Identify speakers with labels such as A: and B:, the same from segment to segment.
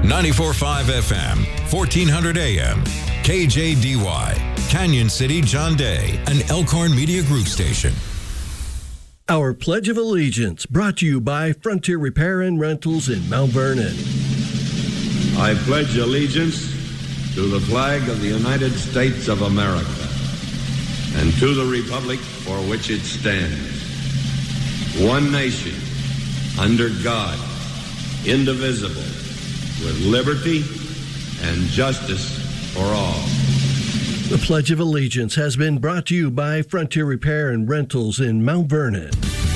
A: 94.5 FM, 1400 AM, KJDY, Canyon City, John Day, an Elkhorn Media Group station.
B: Our Pledge of Allegiance, brought to you by Frontier Repair and Rentals in Mount Vernon.
C: I pledge allegiance to the flag of the United States of America and to the republic for which it stands, one nation, under God, indivisible, with liberty and justice for all.
B: The Pledge of Allegiance has been brought to you by Frontier Repair and Rentals in Mount Vernon.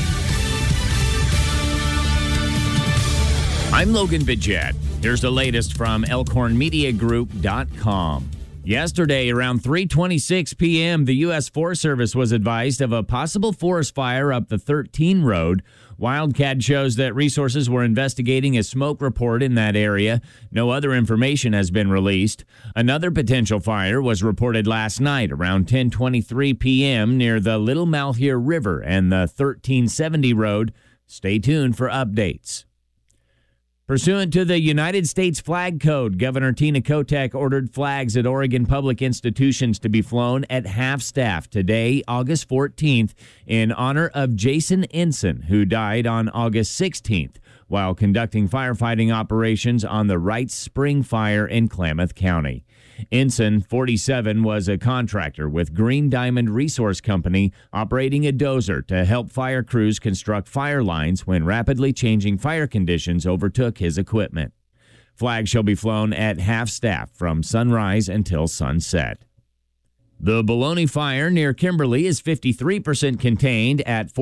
D: I'm Logan Bidget. Here's the latest from ElkhornMediaGroup.com. Yesterday, around 3:26 p.m., the U.S. Forest Service was advised of a possible forest fire up the 13 road. Wildcat shows that resources were investigating a smoke report in that area. No other information has been released. Another potential fire was reported last night around 10:23 p.m. near the Little Malheur River and the 1370 road. Stay tuned for updates. Pursuant to the United States Flag Code, Governor Tina Kotek ordered flags at Oregon public institutions to be flown at half-staff today, August 14th, in honor of Jason Ensign, who died on August 16th, while conducting firefighting operations on the Wright Spring Fire in Klamath County. Ensign, 47, was a contractor with Green Diamond Resource Company, operating a dozer to help fire crews construct fire lines when rapidly changing fire conditions overtook his equipment. Flags shall be flown at half-staff from sunrise until sunset. The Bologna Fire near Kimberly is 53% contained at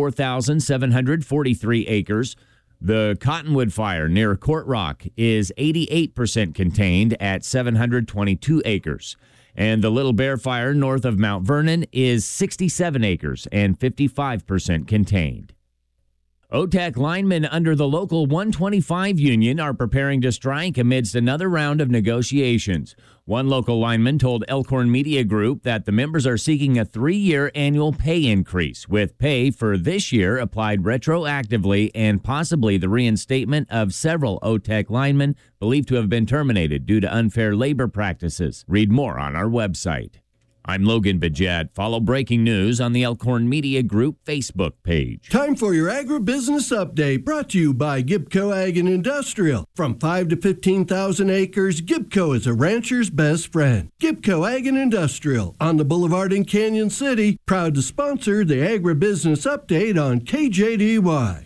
D: 4,743 acres. The Cottonwood Fire near Court Rock is 88% contained at 722 acres. And the Little Bear Fire north of Mount Vernon is 67 acres and 55% contained. OTEC linemen under the Local 125 union are preparing to strike amidst another round of negotiations. One local lineman told Elkhorn Media Group that the members are seeking a 3-year annual pay increase, with pay for this year applied retroactively and possibly the reinstatement of several OTEC linemen believed to have been terminated due to unfair labor practices. Read more on our website. I'm Logan Bidget. Follow breaking news on the Elkhorn Media Group Facebook page.
B: Time for your agribusiness update, brought to you by Gibco Ag and Industrial. From 5 to 15,000 acres, Gibco is a rancher's best friend. Gibco Ag and Industrial on the Boulevard in Canyon City, proud to sponsor the agribusiness update on KJDY.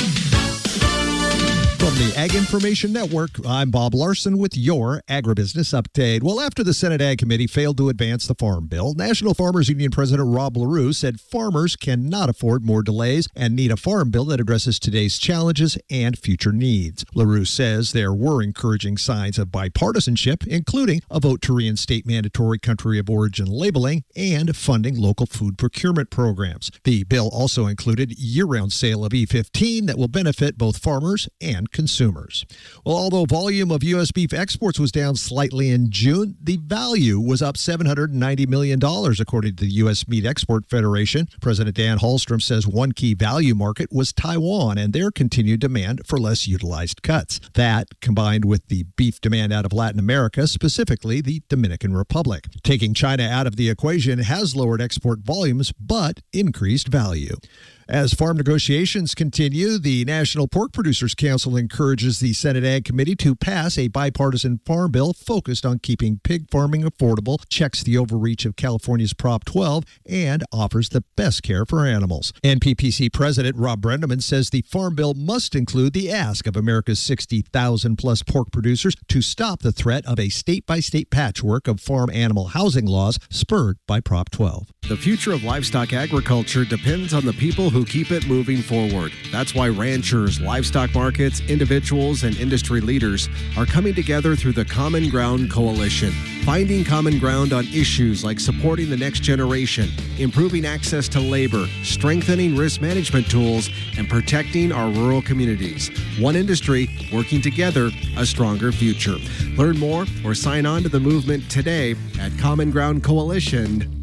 E: From the Ag Information Network, I'm Bob Larson with your Agribusiness Update. Well, after the Senate Ag Committee failed to advance the Farm Bill, National Farmers Union President Rob LaRue said farmers cannot afford more delays and need a farm bill that addresses today's challenges and future needs. LaRue says there were encouraging signs of bipartisanship, including a vote to reinstate mandatory country of origin labeling and funding local food procurement programs. The bill also included year-round sale of E15 that will benefit both farmers and consumers. Well, although volume of U.S. beef exports was down slightly in June, the value was up $790 million, according to the U.S. Meat Export Federation. President Dan Hallstrom says one key value market was Taiwan and their continued demand for less utilized cuts. That, combined with the beef demand out of Latin America, specifically the Dominican Republic. Taking China out of the equation has lowered export volumes, but increased value. As farm negotiations continue, the National Pork Producers Council encourages the Senate Ag Committee to pass a bipartisan farm bill focused on keeping pig farming affordable, checks the overreach of California's Prop 12, and offers the best care for animals. NPPC President Rob Brenneman says the farm bill must include the ask of America's 60,000-plus pork producers to stop the threat of a state-by-state patchwork of farm animal housing laws spurred by Prop 12.
F: The future of livestock agriculture depends on the people who keep it moving forward. That's why ranchers, livestock markets, individuals, and industry leaders are coming together through the Common Ground Coalition, finding common ground on issues like supporting the next generation, improving access to labor, strengthening risk management tools, and protecting our rural communities. One industry working together, a stronger future. Learn more or sign on to the movement today at commongroundcoalition.com.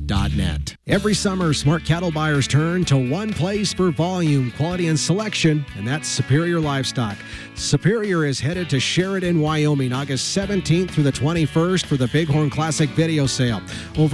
F: CoalitionCattleBuyers.net. Every summer, smart cattle buyers turn to one place for volume, quality, and selection, and that's Superior Livestock. Superior is headed to Sheridan, Wyoming, August 17th through the 21st for the Bighorn Classic video sale. Over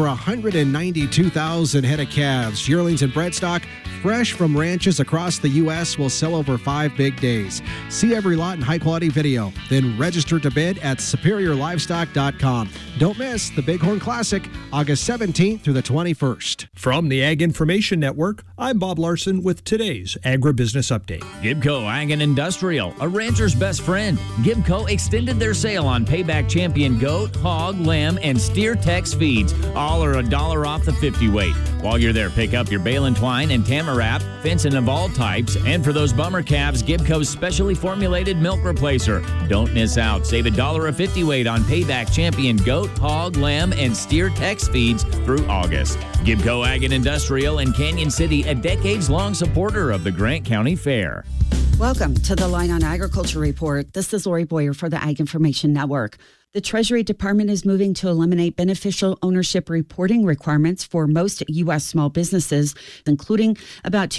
F: 192,000 head of calves, yearlings, and bred stock, fresh from ranches across the U.S., will sell over 5 big days. See every lot in high-quality video, then register to bid at SuperiorLivestock.com. Don't miss the Bighorn Classic, August 17th through the 21st.
G: From the Ag Information Network, I'm Bob Larson with today's Agribusiness Update.
D: Gibco Ag and Industrial, a rancher's best friend. Gibco extended their sale on Payback Champion goat, hog, lamb, and steer Tex feeds. All are $1 off the 50 weight. While you're there, pick up your bale and twine and Tamarap, fencing of all types. And for those bummer calves, Gibco's specially formulated milk replacer. Don't miss out. Save $1 a 50 weight on Payback Champion goat, hog, lamb, and steer Tex feeds through August. Gibco Ag and Industrial in Canyon City, a decades-long supporter of the Grant County Fair.
H: Welcome to the Line on Agriculture Report. This is Lori Boyer for the Ag Information Network. The Treasury Department is moving to eliminate beneficial ownership reporting requirements for most U.S. small businesses, including about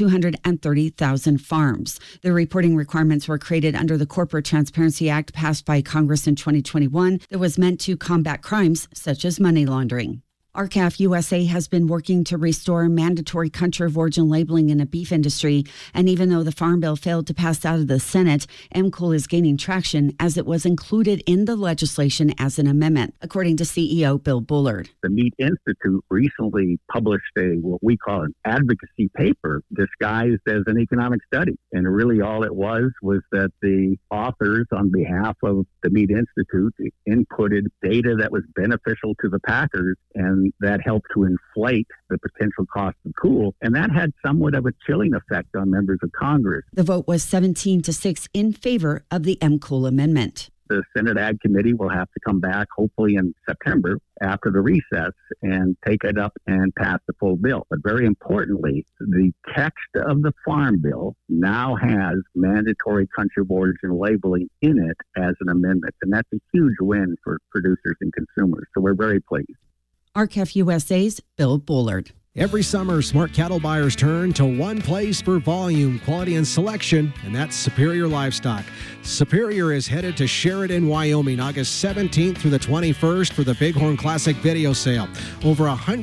H: 230,000 farms. The reporting requirements were created under the Corporate Transparency Act passed by Congress in 2021 that was meant to combat crimes such as money laundering. RCAF USA has been working to restore mandatory country of origin labeling in the beef industry, and even though the Farm Bill failed to pass out of the Senate, MCOOL is gaining traction as it was included in the legislation as an amendment, according to CEO Bill Bullard.
I: The Meat Institute recently published what we call an advocacy paper disguised as an economic study, and really all it was that the authors on behalf of the Meat Institute inputted data that was beneficial to the packers, and that helped to inflate the potential cost of COOL, and that had somewhat of a chilling effect on members of Congress.
H: The vote was 17-6 in favor of the MCOOL amendment.
I: The Senate Ag Committee will have to come back, hopefully in September, after the recess, and take it up and pass the full bill. But very importantly, the text of the Farm Bill now has mandatory country of origin labeling in it as an amendment, and that's a huge win for producers and consumers. So we're very pleased.
H: RCAF USA's Bill Bullard.
F: Every summer, smart cattle buyers turn to one place for volume, quality, and selection, and that's Superior Livestock. Superior is headed to Sheridan, Wyoming, August 17th through the 21st for the Bighorn Classic video sale. Over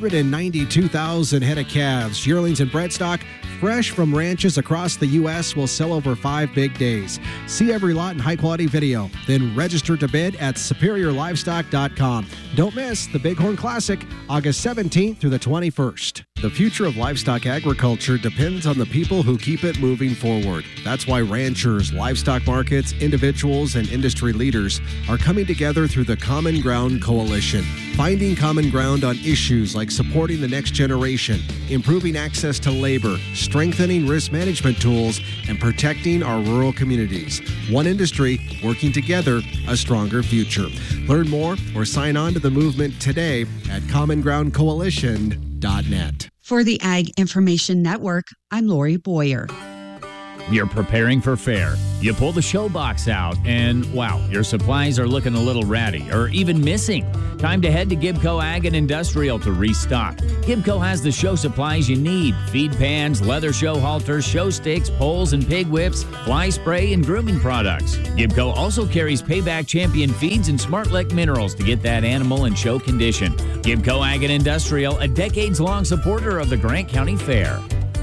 F: 192,000 head of calves, yearlings, and bred stock, fresh from ranches across the U.S., will sell over 5 big days. See every lot in high-quality video, then register to bid at SuperiorLivestock.com. Don't miss the Bighorn Classic, August 17th through the 21st. The future of livestock agriculture depends on the people who keep it moving forward. That's why ranchers, livestock markets, individuals, and industry leaders are coming together through the Common Ground Coalition. Finding common ground on issues like supporting the next generation, improving access to labor, strengthening risk management tools, and protecting our rural communities. One industry working together, a stronger future. Learn more or sign on to the movement today at commongroundcoalition.net.
H: For the Ag Information Network, I'm Lori Boyer.
D: You're preparing for fair. You pull the show box out and, wow, your supplies are looking a little ratty or even missing. Time to head to Gibco Ag and Industrial to restock. Gibco has the show supplies you need: feed pans, leather show halters, show sticks, poles and pig whips, fly spray, and grooming products. Gibco also carries Payback Champion feeds and SmartLick minerals to get that animal in show condition. Gibco Ag and Industrial, a decades-long supporter of the Grant County Fair.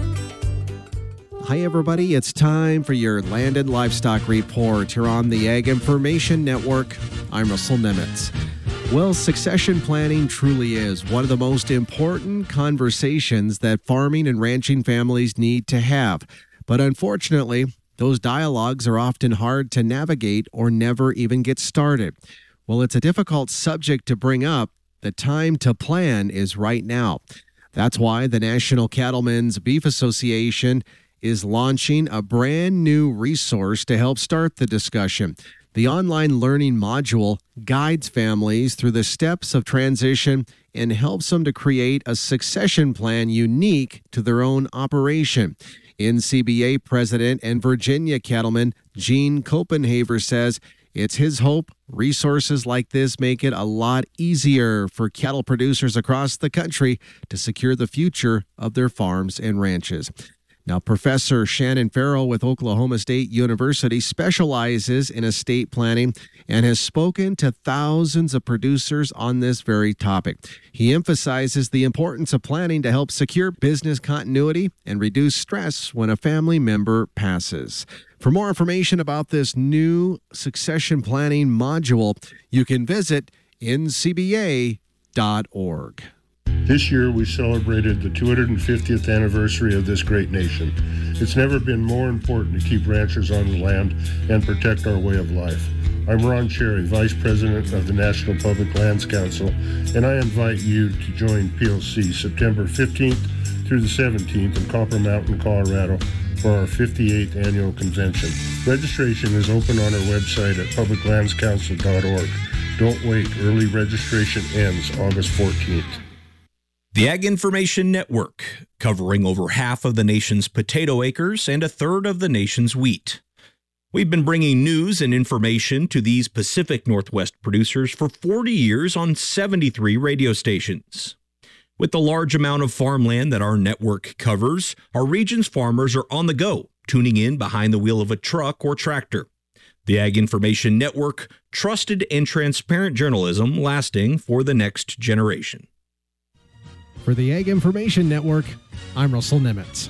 F: Hi, everybody. It's time for your Land and Livestock Report here on the Ag Information Network. I'm Russell Nemitz. Well, succession planning truly is one of the most important conversations that farming and ranching families need to have. But unfortunately, those dialogues are often hard to navigate or never even get started. Well, it's a difficult subject to bring up. The time to plan is right now. That's why the National Cattlemen's Beef Association is launching a brand new resource to help start the discussion. The online learning module guides families through the steps of transition and helps them to create a succession plan unique to their own operation. NCBA President and Virginia cattleman Gene Copenhaver says It's his hope resources like this make it a lot easier for cattle producers across the country to secure the future of their farms and ranches. Now, Professor Shannon Farrell with Oklahoma State University specializes in estate planning and has spoken to thousands of producers on this very topic. He emphasizes the importance of planning to help secure business continuity and reduce stress when a family member passes. For more information about this new succession planning module, you can visit ncba.org.
J: This year, we celebrated the 250th anniversary of this great nation. It's never been more important to keep ranchers on the land and protect our way of life. I'm Ron Cherry, Vice President of the National Public Lands Council, and I invite you to join PLC September 15th through the 17th in Copper Mountain, Colorado, for our 58th annual convention. Registration is open on our website at publiclandscouncil.org. Don't wait. Early registration ends August 14th.
K: The Ag Information Network, covering over half of the nation's potato acres and a third of the nation's wheat. We've been bringing news and information to these Pacific Northwest producers for 40 years on 73 radio stations. With the large amount of farmland that our network covers, our region's farmers are on the go, tuning in behind the wheel of a truck or tractor. The Ag Information Network, trusted and transparent journalism lasting for the next generation.
F: For the Ag Information Network, I'm Russell Nemitz.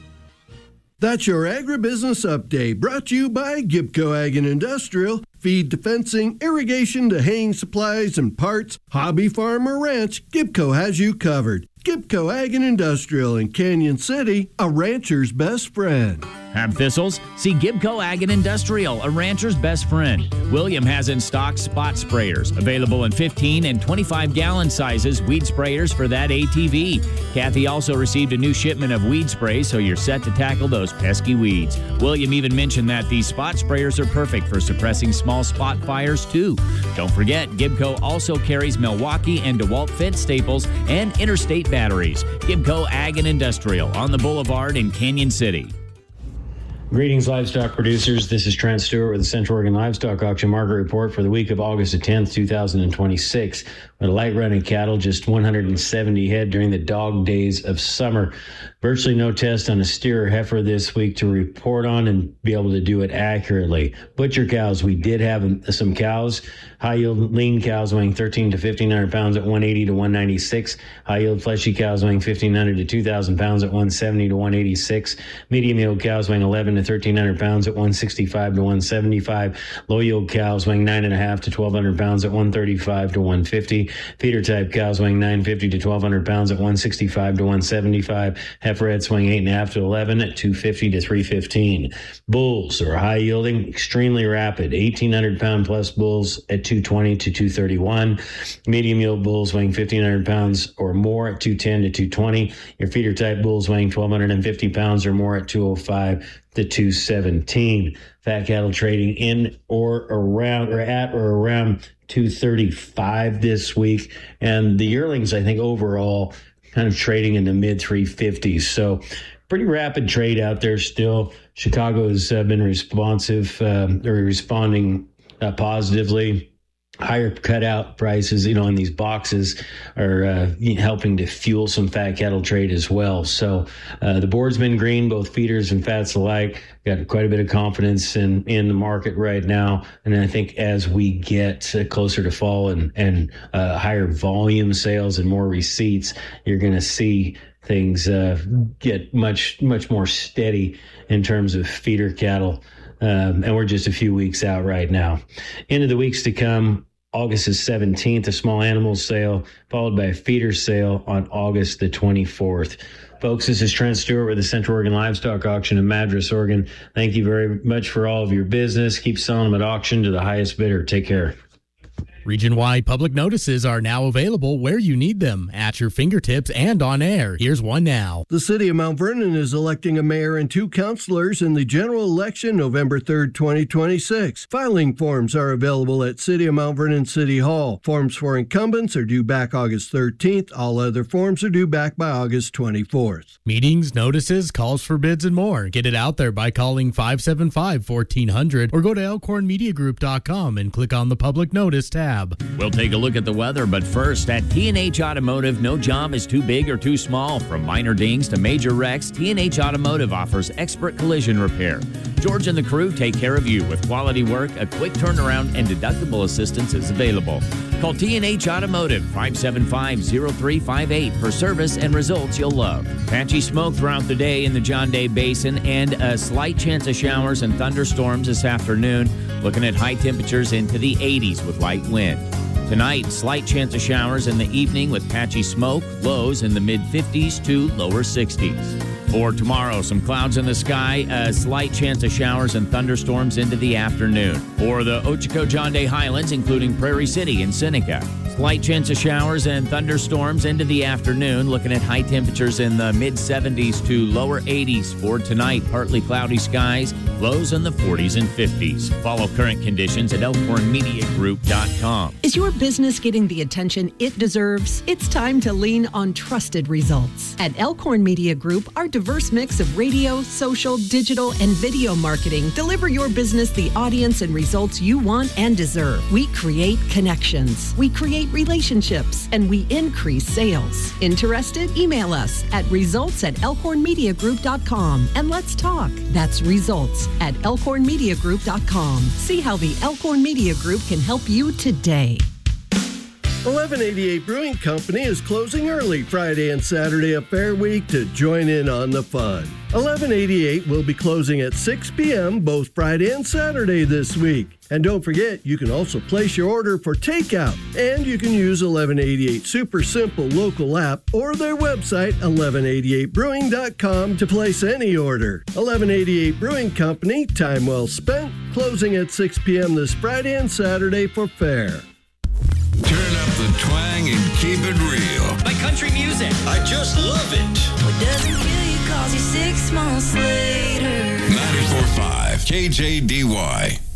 B: That's your agribusiness update, brought to you by Gibco Ag and Industrial. Feed to fencing, irrigation to haying supplies and parts, hobby farm or ranch, Gibco has you covered. Gibco Ag and Industrial in Canyon City, a rancher's best friend.
D: Have thistles? See Gibco Ag and Industrial, a rancher's best friend. William has in stock spot sprayers, available in 15 and 25-gallon sizes, weed sprayers for that ATV. Kathy also received a new shipment of weed spray, so you're set to tackle those pesky weeds. William even mentioned that these spot sprayers are perfect for suppressing small spot fires, too. Don't forget, Gibco also carries Milwaukee and DeWalt Fence staples and interstate batteries. Gibco Ag and Industrial on the Boulevard in Canyon City.
L: Greetings, livestock producers. This is Trent Stewart with the Central Oregon Livestock Auction Market Report for the week of August the 10th, 2026. With light running cattle, just 170 head during the dog days of summer. Virtually no test on a steer or heifer this week to report on and be able to do it accurately. Butcher cows, we did have some cows. High yield lean cows weighing 13 to 1,500 pounds at 180 to 196. High yield fleshy cows weighing 1,500 to 2,000 pounds at 170 to 186. Medium yield cows weighing 11 to 1,300 pounds at 165 to 175. Low yield cows weighing 9.5 to 1,200 pounds at 135 to 150. Feeder type cows weighing 950 to 1,200 pounds at 165 to 175. Heiferettes weighing 8.5 to 11 at 250 to 315. Bulls are high yielding, extremely rapid. 1,800 pound plus bulls at 220 to 231. Medium yield bulls weighing 1,500 pounds or more at 210 to 220. Your feeder type bulls weighing 1,250 pounds or more at 205 to 217. Fat cattle trading in or around or at or around 235 this week. And the yearlings, I think overall, kind of trading in the mid 350s. So pretty rapid trade out there still. Chicago's been responsive or responding positively. Higher cutout prices, in these boxes are helping to fuel some fat cattle trade as well. So the board's been green, both feeders and fats alike. Got quite a bit of confidence in the market right now. And I think as we get closer to fall and higher volume sales and more receipts, you're going to see things get much more steady in terms of feeder cattle. And we're just a few weeks out right now. Into the weeks to come, August the 17th, a small animals sale, followed by a feeder sale on August the 24th. Folks, this is Trent Stewart with the Central Oregon Livestock Auction in Madras, Oregon. Thank you very much for all of your business. Keep selling them at auction to the highest bidder. Take care.
M: Region-wide public notices are now available where you need them, at your fingertips and on air. Here's one now.
B: The City of Mount Vernon is electing a mayor and 2 councilors in the general election November 3rd, 2026. Filing forms are available at City of Mount Vernon City Hall. Forms for incumbents are due back August 13th. All other forms are due back by August 24th.
M: Meetings, notices, calls for bids, and more. Get it out there by calling 575-1400 or go to elkhornmediagroup.com and click on the public notice tab.
D: We'll take a look at the weather, but first, at T&H Automotive, no job is too big or too small. From minor dings to major wrecks, T&H Automotive offers expert collision repair. George and the crew take care of you with quality work, a quick turnaround, and deductible assistance is available. Call T&H Automotive, 575-0358 for service and results you'll love. Patchy smoke throughout the day in the John Day Basin and a slight chance of showers and thunderstorms this afternoon. Looking at high temperatures into the 80s with light wind. Tonight, slight chance of showers in the evening with patchy smoke, lows in the mid-50s to lower 60s. For tomorrow, some clouds in the sky, a slight chance of showers and thunderstorms into the afternoon. For the Ochoco-John Day Highlands, including Prairie City and Seneca, slight chance of showers and thunderstorms into the afternoon, looking at high temperatures in the mid-70s to lower 80s. For tonight, partly cloudy skies, lows in the 40s and 50s. Follow current conditions at elkhornmediagroup.com.
N: Is your business getting the attention it deserves? It's time to lean on trusted results. At Elkhorn Media Group, our diverse mix of radio, social, digital, and video marketing deliver your business the audience and results you want and deserve. We create connections, we create relationships, and we increase sales. Interested? Email us at results@elkhornmediagroup.com and let's talk. That's results@elkhornmediagroup.com. See how the Elkhorn Media Group can help you today.
B: 1188 Brewing Company is closing early Friday and Saturday of Fair Week to join in on the fun. 1188 will be closing at 6 p.m. both Friday and Saturday this week. And don't forget, you can also place your order for takeout. And you can use 1188 Super Simple local app or their website, 1188brewing.com, to place any order. 1188 Brewing Company, time well spent, closing at 6 p.m. this Friday and Saturday for fair.
A: Turn up the twang and keep it real.
O: My country music.
P: I just love it.
O: What doesn't kill you calls you 6 months later.
A: 94.5 KJDY.